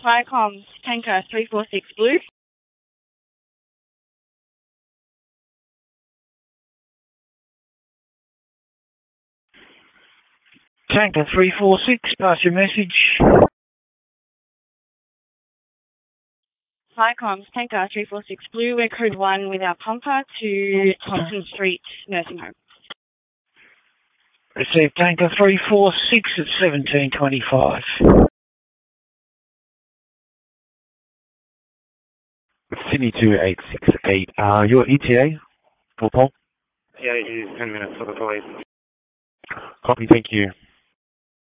Fire comms, Tanker 346 Blue. Tanker 346, pass your message. Fire comms, Tanker 346 Blue. We're code 1 with our pumper to Thompson Street Nursing Home. Received Tanker 346 at 1725. Sydney 2868. Your ETA for Paul? Yeah, it is 10 minutes for the police. Copy, thank you.